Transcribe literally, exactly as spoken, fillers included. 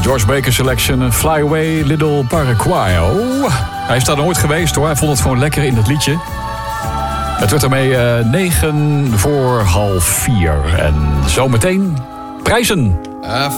George Baker Selection, Fly Away, Little Paraguayo. Hij is daar nooit geweest hoor, hij vond het gewoon lekker in het liedje. Het werd ermee uh, negen voor half vier. En zometeen prijzen.